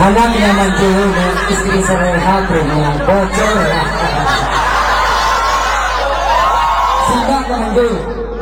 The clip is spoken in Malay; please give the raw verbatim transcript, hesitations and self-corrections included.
Anak naman dulu istri saya punya bocor. Simak naman dulu.